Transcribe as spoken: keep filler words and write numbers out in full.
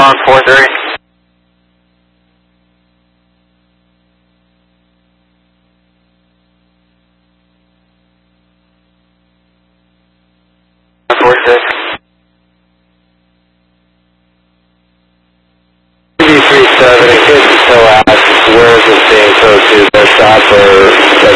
on four three. four six. B three seven, it could still ask where is it being towed to, the shop or the